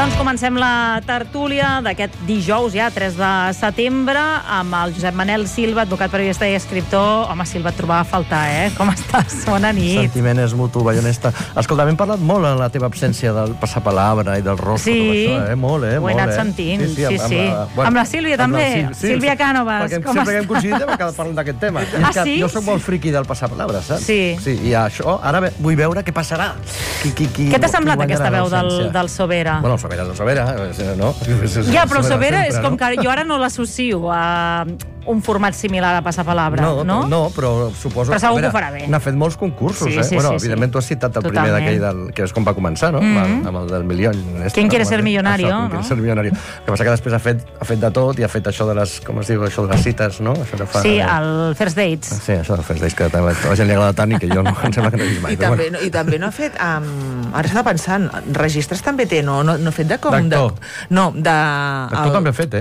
Doncs comencem la tertúlia d'aquest dijous, ja, 3 de setembre, amb el Josep Manel Silva, advocat, periodista i escriptor. Home, Silva, et trobava a faltar, Com estàs? Bona nit. Sentiment és mutu, ballonesta. Escolta, hem parlat molt en la teva absència del passapalabra i del rosco, sí, tot això, Molt, ho he anat sentint, sí. Amb la Sílvia, també. Sílvia Cànovas. Perquè sempre que hem coincidit hem acabat parlant d'aquest tema. Sí? Jo soc molt friqui del passapalabra, saps? Sí. I això, ara vull veure què passarà. Què t'ha semblat aquesta veu del Sobera? Bueno, el Sobera, no? Ja, però el Sobera és com que jo ara no l'associo a un format similar a Passapalabra, no? No, però suposo... Però segur que ho farà bé. N'ha fet molts concursos, Sí. Bueno, evidentment tu has citat el primer d'aquell, que és com va començar, no? Amb el del milió. ¿Quién quiere ser millonario? ¿Quién quiere ser millonario? El que passa que després ha fet de tot i ha fet això de les, com es diu, això de les cites, no? Sí, el First Dates. Sí, això del First Dates, que a la gent li agrada tant i que jo no, em sembla que no he vist mai. I també no ha fet... Ara estava pensant, registres també té, no ha fet de com... D'actor? No, de... D'actor també ha fet,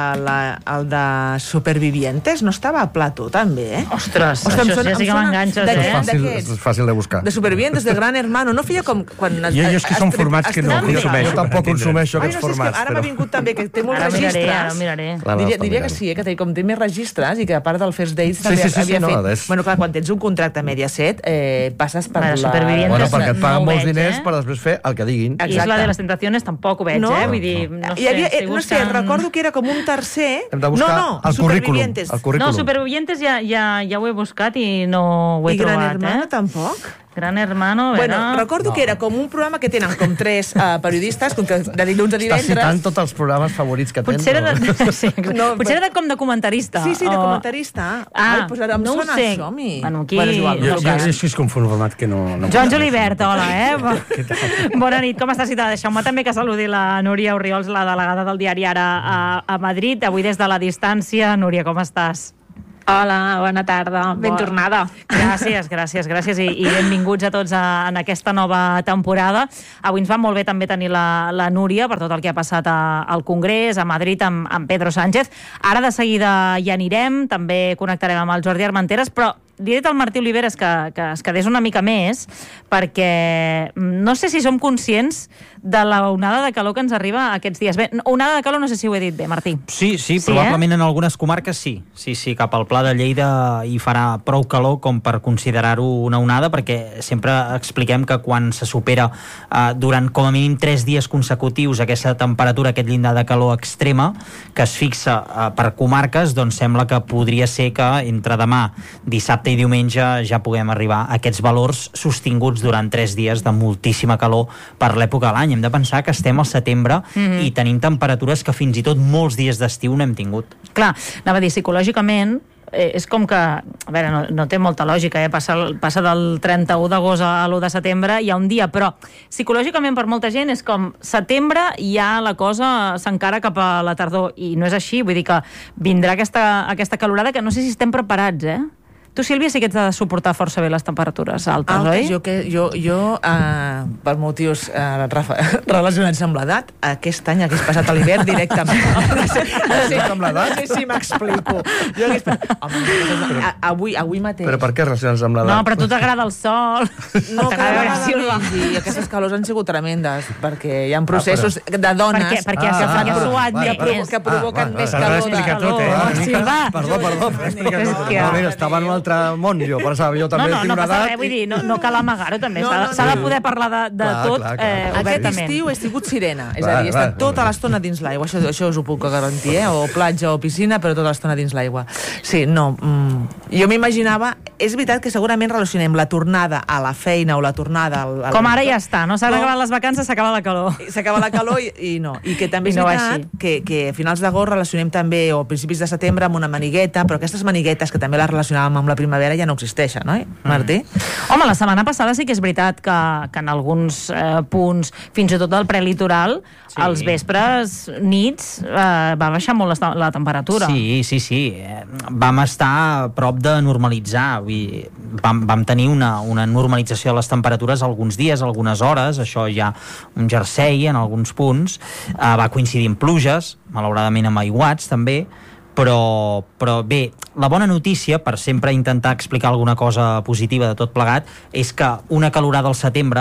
El de Supervivientes no estava a plató, també, Ostres, això ja sí que m'enganxes, És fàcil de buscar. De Supervivientes, de Gran Hermano, no feia com... Jo és que són formats que no consumeixo. Jo tampoc consumeixo aquests formats. Ara m'ha vingut també, que té molts registres. Ara miraré. Diria que sí, que com té més registres i que a part del First Dates també havia fet... Bueno, clar, quan tens un contracte a Mediaset, passes per la... Supervivientes. Bueno, perquè et paguen molts diners per després fer el que diguin. Isla de les Tentaciones tampoc ho veig, vull dir, no sé, recordo que era com un tercer... Hem de buscar el currículum. No, Supervivientes ja ho he buscat i no ho he trobat. I Gran Hermano tampoc? Gran Hermano, bueno, recordo que era com un programa que tenen com 3 periodistes, de dilluns a divendres. Estàs citant tots els programes favorits que tens. Potser era com de comentarista. Sí, de comentarista. Pues ara em sona això, a mi. Bueno, aquí... Jo és com un format que no... Joan Julibert, hola, Bona nit, com estàs? Deixeu-me també que saludi la Núria Orriols, la delegada del diari Ara a Madrid, avui des de la distància. Núria, com estàs? Hola, bona tarda, ben tornada. Gràcies i benvinguts a tots en aquesta nova temporada. Avui ens va molt bé també tenir la Núria per tot el que ha passat al Congrés, a Madrid, amb Pedro Sánchez. Ara de seguida hi anirem, també connectarem amb el Jordi Armenteres, però li he dit al Martí Oliveres que es quedés una mica més, perquè no sé si som conscients de l'onada de calor que ens arriba aquests dies. Bé, onada de calor no sé si ho he dit bé, Martí. Sí, probablement en algunes comarques sí. Sí, cap al Pla de Lleida hi farà prou calor com per considerar-ho una onada, perquè sempre expliquem que quan se supera durant com a mínim 3 dies consecutius aquesta temperatura, aquest llindar de calor extrema que es fixa per comarques, doncs sembla que podria ser que entre demà, dissabte i diumenge ja puguem arribar a aquests valors sostinguts durant 3 dies de moltíssima calor per l'època de l'any. Hem de pensar que estem al setembre i tenim temperatures que fins i tot molts dies d'estiu no hem tingut. Clar, anava a dir, psicològicament és com que, a veure, no té molta lògica, passa del 31 d'agost a l'1 de setembre, hi ha un dia, però psicològicament per molta gent és com setembre i ja la cosa s'encara cap a la tardor, i no és així, vull dir que vindrà aquesta calorada que no sé si estem preparats, Tu, Sílvia, sí que ets de suportar força bé les temperatures altes, oi? Jo per motius relacionats amb l'edat, aquest any hagués passat a l'hivern directament. No sé si m'explico. Avui mateix. Però per què relacionats amb l'edat? No, però a tu t'agrada el sol. No, que i aquestes calors han sigut tremendes, perquè hi ha processos de dones que provoquen més calor. Perdó, estava en un altre món, jo pensava, jo també tinc una edat... Vull dir, no cal amagar-ho, també. S'ha de poder parlar de tot obertament. Aquest estiu he sigut sirena, és a dir, he estat tota l'estona dins l'aigua, això us ho puc garantir, o platja o piscina, però tota l'estona dins l'aigua. Sí, no, jo m'imaginava, és veritat que segurament relacionem la tornada a la feina o la tornada... Com ara ja està, no? S'han acabat les vacances, s'acaba la calor. S'acaba la calor i no. I que també és veritat que a finals d'agost relacionem també, o a principis de setembre, amb una manigueta, però aquestes maniguetes que també les relacionàvem amb la primavera ja no existeixen, oi, Martí? Home, la setmana passada sí que és veritat que en alguns punts, fins i tot del prelitoral, als vespres, nits, va baixar molt la temperatura. Sí. Vam estar a prop de normalitzar. Vam tenir una normalització de les temperatures alguns dies, algunes hores, això ja un jersei en alguns punts. Va coincidir amb pluges, malauradament amb aiguats també, però bé, la bona notícia, per sempre intentar explicar alguna cosa positiva de tot plegat, és que una calorada al setembre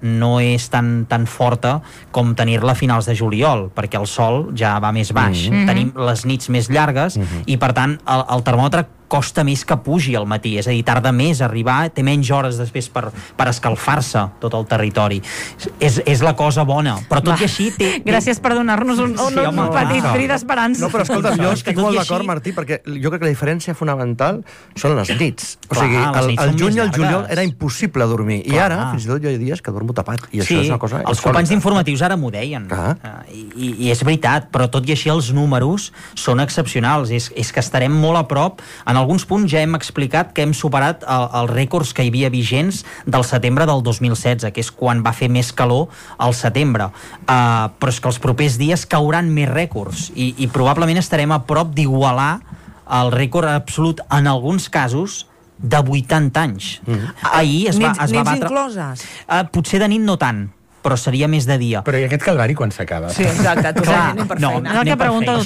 no és tan forta com tenir-la a finals de juliol, perquè el sol ja va més baix. Tenim les nits més llargues i, per tant, el termòmetre costa més que pugi al matí, és a dir, tarda més a arribar, té menys hores després per escalfar-se tot el territori. És la cosa bona, però tot i així Gràcies per donar-nos un petit cri d'esperança. No, però escolta, jo estic molt d'acord, Martí, perquè jo crec que la diferència fonamental són les nits. O sigui, el juny i el juliol era impossible dormir, i ara, fins i tot jo hi ha dies que dormo tapat, i això és una cosa... Els companys d'informatius ara m'ho deien, i és veritat, però tot i així els números són excepcionals, és que estarem molt a prop. En alguns punts ja hem explicat que hem superat els rècords que hi havia vigents del setembre del 2016, que és quan va fer més calor al setembre. Però és que els propers dies cauran més rècords i probablement estarem a prop d'igualar el rècord absolut, en alguns casos, de 80 anys. Ahir es va batre... Nits incloses? Potser de nit no tant, però seria més de dia. Però i aquest calvari quan s'acaba? Sí, exacte, anem per feina. És el que pregunta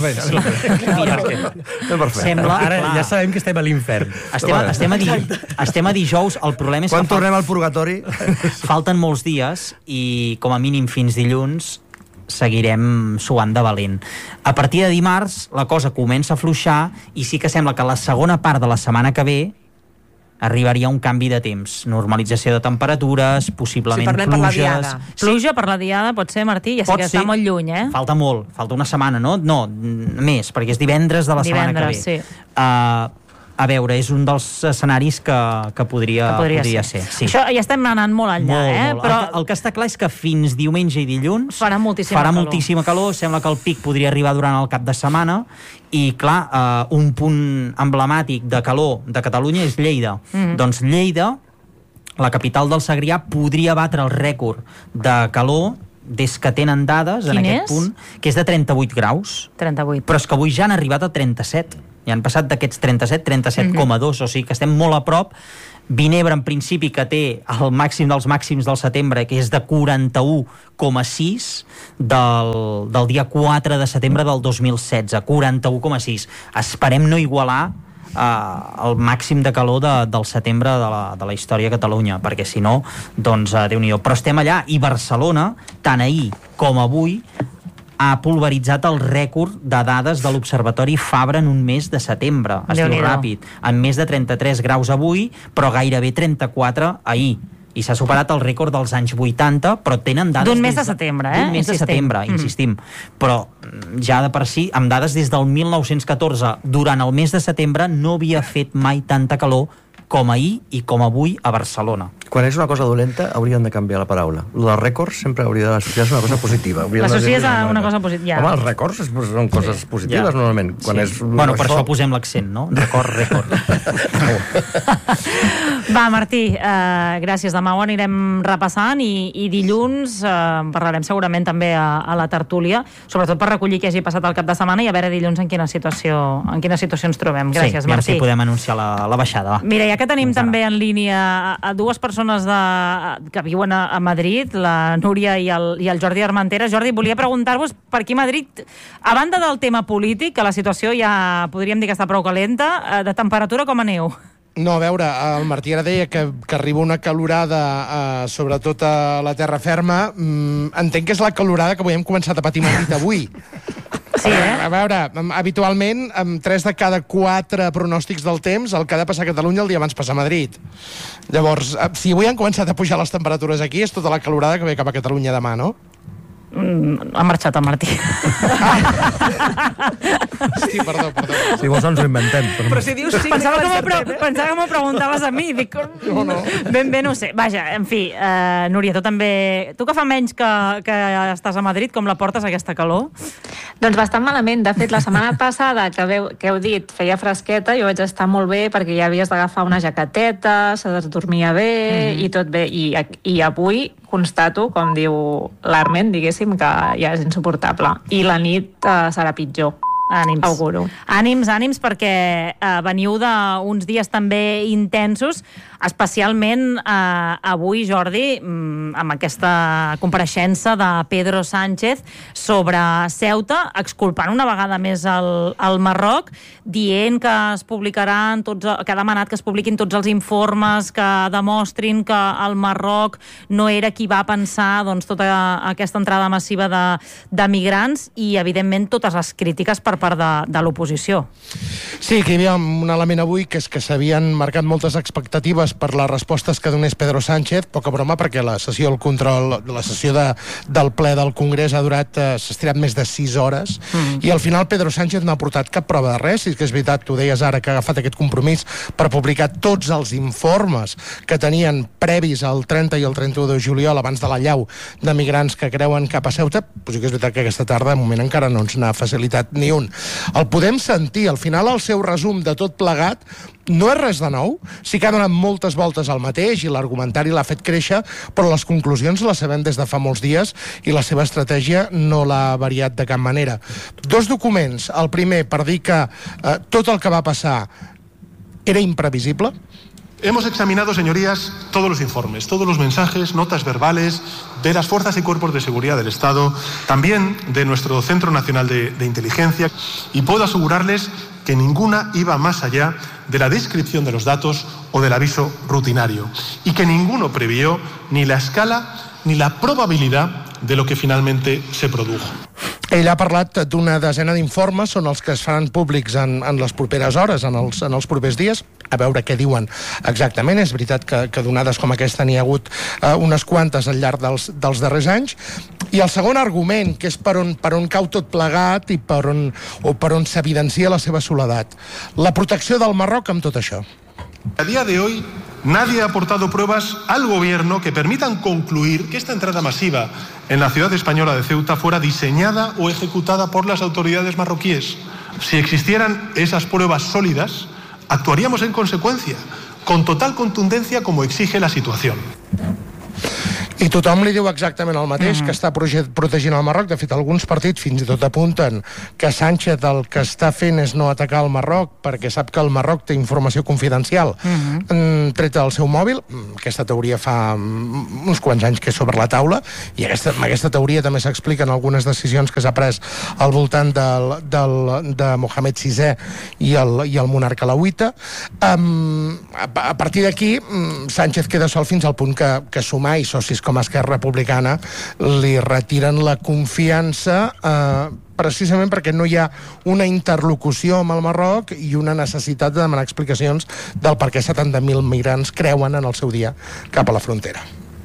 tothom. Sembla... Ara ja sabem que estem a l'infern. Estem a dijous, el problema és quan tornem al purgatori? Falten molts dies i, com a mínim fins dilluns, seguirem suant de valent. A partir de dimarts, la cosa comença a afluixar i sí que sembla que la segona part de la setmana que ve arribaria un canvi de temps, normalització de temperatures, possiblement pluges... Pluja per la diada, pot ser, Martí? Ja sé que està molt lluny, eh? Falta molt, falta una setmana, no? No, més, perquè és divendres de la setmana que ve. Sí. A veure, és un dels escenaris que podria ser. Sí. Això ja estem anant molt enllà, molt. Però el que està clar és que fins diumenge i dilluns farà moltíssima calor. Sembla que el pic podria arribar durant el cap de setmana i, clar, un punt emblemàtic de calor de Catalunya és Lleida. Doncs Lleida, la capital del Segrià, podria batre el rècord de calor des que tenen dades en aquest punt, que és de 38 graus. 38. Però és que avui ja han arribat a 37. Ja han passat d'aquests 37,2, o sigui que estem molt a prop. Vinebre, en principi, que té el màxim dels màxims del setembre, que és de 41,6 del dia 4 de setembre del 2016. 41,6. Esperem no igualar el màxim de calor del setembre de la història de Catalunya, perquè si no, doncs Déu-n'hi-do. Però estem allà, i Barcelona, tant ahir com avui, ha pulveritzat el rècord de dades de l'Observatori Fabra en un mes de setembre. Es diu ràpid. En més de 33 graus avui, però gairebé 34 ahir. I s'ha superat el rècord dels anys 80, però tenen dades... D'un mes de setembre, D'un mes de setembre, insistim. Però ja de per si, amb dades des del 1914, durant el mes de setembre, no havia fet mai tanta calor com ahir i com avui a Barcelona. Quan és una cosa dolenta, haurien de canviar la paraula. El dels rècords sempre hauria d'associar-se una cosa positiva. L'associes a una cosa positiva. Home, els rècords són coses positives, normalment. Quan és bueno, per això posem l'accent, no? Rècord. Va, Martí, gràcies. Demà ho anirem repassant i dilluns parlarem segurament també a la tertúlia, sobretot per recollir què hagi passat el cap de setmana i a veure dilluns en quina situació ens trobem. Gràcies, Martí. Sí, podem anunciar la baixada. Mira, ja que tenim també en línia a dues persones que viuen a Madrid, la Núria i el Jordi Armentera. Jordi, volia preguntar-vos per aquí a Madrid, a banda del tema polític, que la situació ja podríem dir que està prou calenta, de temperatura com aneu? No, a veure, el Martí ara deia que arriba una calorada, sobretot a la terra ferma. Entenc que és la calorada que avui hem començat a patir Madrid avui. Sí, A veure, habitualment, amb 3 de cada 4 pronòstics del temps, el que ha de passar a Catalunya el dia abans passa a Madrid. Llavors, si avui han començat a pujar les temperatures aquí, és tota la calorada que ve cap a Catalunya demà, no? Ha marxat el Martí. Sí, perdó. Si vols ens ho inventem. Però si dius sí... Pensava que m'ho preguntaves a mi. Dic, no. Ben bé, no ho sé. Vaja, en fi, Núria, tu també... Tu que fa menys que estàs a Madrid, com la portes, aquesta calor? Doncs bastant malament. De fet, la setmana passada, que heu dit, feia fresqueta, jo vaig estar molt bé perquè ja havies d'agafar una jaqueteta, se dormia bé i tot bé. I avui constato, com diu l'Arment, diguéssim, que ja és insuportable. I la nit serà pitjor. Ànims. Auguro. Ànims, perquè veniu d'uns dies també intensos especialment avui, Jordi, amb aquesta compareixença de Pedro Sánchez sobre Ceuta, exculpant una vegada més el Marroc, dient que es publicaran que ha demanat que es publiquin tots els informes que demostrin que el Marroc no era qui va pensar tota aquesta entrada massiva de migrants i, evidentment, totes les crítiques per part de l'oposició. Sí, que hi havia un element avui que és que s'havien marcat moltes expectatives per les respostes que donés Pedro Sánchez, poca broma, perquè la sessió del ple del Congrés s'ha estirat més de 6 hores i al final Pedro Sánchez no ha portat cap prova de res. Sí que és veritat, tu deies ara, que ha agafat aquest compromís per publicar tots els informes que tenien previs al 30 i el 31 de juliol abans de l'allau de migrants que creuen cap a Ceuta. Però sí que és veritat que aquesta tarda de moment encara no ens n'ha facilitat ni un. El podem sentir, al final el seu resum de tot plegat no és res de nou, sí que ha donat moltes voltes al mateix i l'argumentari l'ha fet créixer, però les conclusions les sabem des de fa molts dies i la seva estratègia no l'ha variat de cap manera. 2 documents. El primer, per dir que tot el que va passar era imprevisible. Hemos examinado, señorías, todos los informes, todos los mensajes, notas verbales de las fuerzas y cuerpos de seguridad del Estado, también de nuestro Centro Nacional de Inteligencia, y puedo asegurarles que ninguna iba más allá de la descripción de los datos o del aviso rutinario, y que ninguno previó ni la escala ni la probabilidad de lo que finalmente se produjo. Ell ha parlat d'una desena d'informes, són els que es faran públics en les properes hores, en els propers dies, a veure què diuen exactament. És veritat que donades com aquesta n'hi ha hagut unes quantes al llarg dels darrers anys. I el segon argument, que és per on cau tot plegat i per on s'evidencia la seva soledat, la protecció del Marroc amb tot això. A día de hoy, nadie ha aportado pruebas al gobierno que permitan concluir que esta entrada masiva en la ciudad española de Ceuta fuera diseñada o ejecutada por las autoridades marroquíes. Si existieran esas pruebas sólidas, actuaríamos en consecuencia, con total contundencia como exige la situación. I tothom li diu exactament el mateix, que està protegint el Marroc. De fet, alguns partits fins i tot apunten que Sánchez el que està fent és no atacar el Marroc perquè sap que el Marroc té informació confidencial treta del seu mòbil. Aquesta teoria fa uns quants anys que és sobre la taula i amb aquesta teoria també s'expliquen algunes decisions que s'ha pres al voltant de Mohamed VI i el monarca alauita. A partir d'aquí, Sánchez queda sol fins al punt que Sumar i socis com a Esquerra Republicana li retiren la confiança precisament perquè no hi ha una interlocució amb el Marroc i una necessitat de demanar explicacions del per què 70.000 migrants creuen en el seu dia cap a la frontera.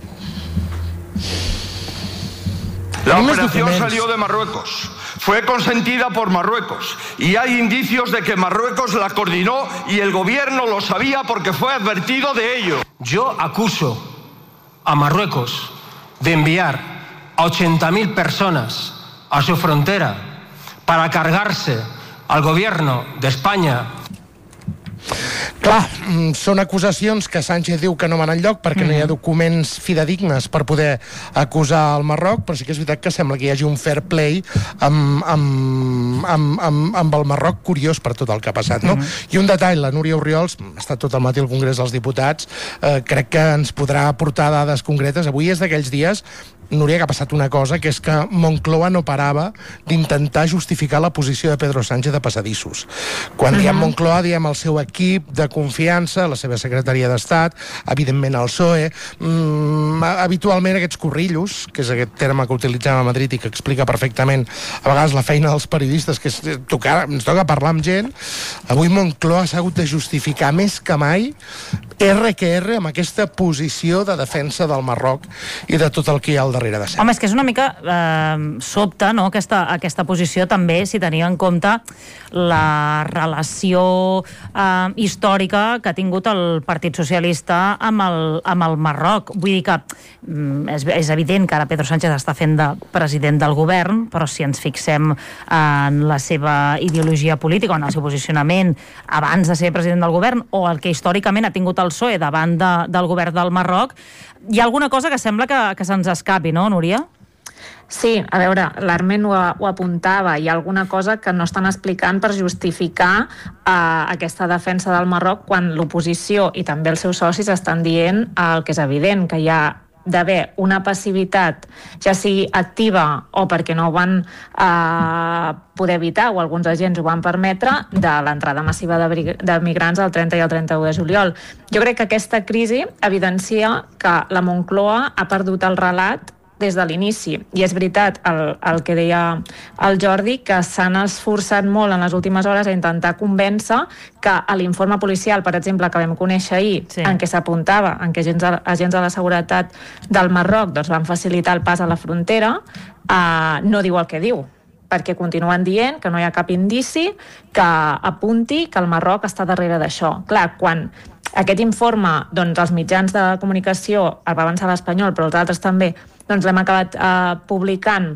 La operación salió de Marruecos. Fue consentida por Marruecos y hay indicios de que Marruecos la coordinó y el gobierno lo sabía porque fue advertido de ello. Yo acuso a Marruecos de enviar a 80.000 personas a su frontera para cargarse al gobierno de España. Clar, són acusacions que Sánchez diu que no van enlloc perquè no hi ha documents fidedignes per poder acusar el Marroc, però sí que és veritat que sembla que hi hagi un fair play amb el Marroc curiós per tot el que ha passat, no? I un detall, la Núria Orriols ha estat tot el matí al Congrés dels Diputats, crec que ens podrà aportar dades concretes. Avui és d'aquells dies, Núria, que ha passat una cosa, que és que Moncloa no parava d'intentar justificar la posició de Pedro Sánchez de passadissos. Quan diem Moncloa, diem el seu equip de confiança, la seva secretaria d'Estat, evidentment el PSOE. Habitualment aquests corrillos, que és aquest terme que utilitzem a Madrid i que explica perfectament a vegades la feina dels periodistes, que ens toca parlar amb gent. Avui Moncloa s'ha hagut de justificar més que mai R amb aquesta posició de defensa del Marroc i de tot el que hi ha al darrere de ser. Home, és que és una mica sobte, no?, aquesta posició també, si teniu en compte la relació històrica que ha tingut el Partit Socialista amb el Marroc. Vull dir que és evident que ara Pedro Sánchez està fent de president del govern, però si ens fixem en la seva ideologia política o en el seu posicionament abans de ser president del govern o el que històricament ha tingut el PSOE davant del govern del Marroc, hi ha alguna cosa que sembla que se'ns escapi, no, Núria? Sí, a veure, l'Armen ho apuntava, hi ha alguna cosa que no estan explicant per justificar aquesta defensa del Marroc quan l'oposició i també els seus socis estan dient el que és evident, que hi ha d'haver una passivitat, ja sigui activa o perquè no ho van poder evitar o alguns agents ho van permetre, de l'entrada massiva de migrants el 30 i el 31 de juliol. Jo crec que aquesta crisi evidencia que la Moncloa ha perdut el relat des de l'inici. I és veritat el que deia el Jordi, que s'han esforçat molt en les últimes hores a intentar convèncer que a l'informe policial, per exemple, que vam conèixer ahir, en què s'apuntava en què agents de la seguretat del Marroc van facilitar el pas a la frontera, no diu el que diu, perquè continuen dient que no hi ha cap indici que apunti que el Marroc està darrere d'això. Clar, quan aquest informe, els mitjans de comunicació, el va avançar l'Espanyol, però els altres també, l'hem acabat publicant,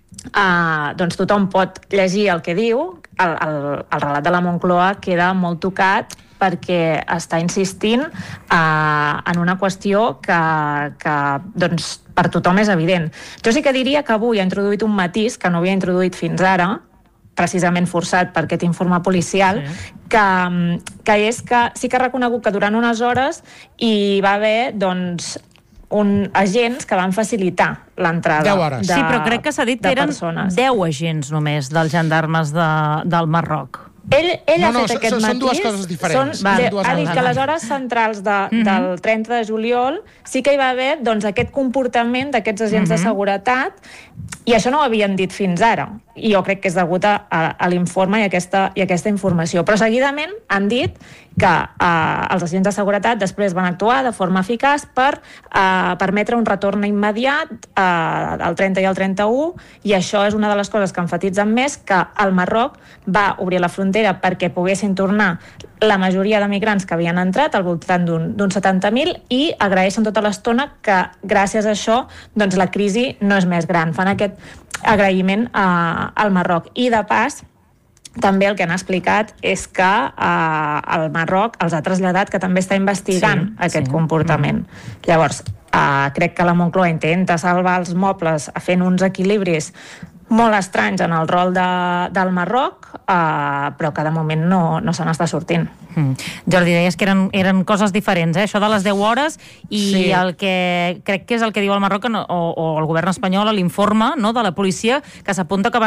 tothom pot llegir el que diu, el relat de la Moncloa queda molt tocat perquè està insistint en una qüestió que per tothom és evident. Jo sí que diria que avui ha introduït un matís que no havia introduït fins ara, precisament forçat per aquest informe policial, que és que sí que ha reconegut que durant unes hores hi va haver, agents que van facilitar l'entrada de persones. Sí, però crec que s'ha dit que eren 10 agents només dels gendarmes del Marroc. Ell ha fet aquest matís. Són dues coses diferents. Ha dit que a les hores centrals del 30 de juliol sí que hi va haver aquest comportament d'aquests agents de seguretat, i això no ho havien dit fins ara. I jo crec que és degut a l'informe i a aquesta informació. Però seguidament han dit que els agents de seguretat després van actuar de forma eficaç per permetre un retorn immediat al 30 i al 31, i això és una de les coses que enfatitzen més, que el Marroc va obrir la frontera perquè poguessin tornar la majoria de migrants que havien entrat, al voltant d'un 70.000, i agraeixen tota l'estona que gràcies a això la crisi no és més gran. Fan aquest agraïment al Marroc. I de pas, també el que han explicat és que el Marroc els ha traslladat que també està investigant aquest comportament. Llavors, crec que la Moncloa intenta salvar els mobles fent uns equilibris molt estranys en el rol del Marroc, però que de moment no se n'està sortint. Jordi, deies que eren coses diferents, això de les 10 hores i el que crec que és el que diu el Marroc o el govern espanyol a l'informe de la policia, que s'apunta que van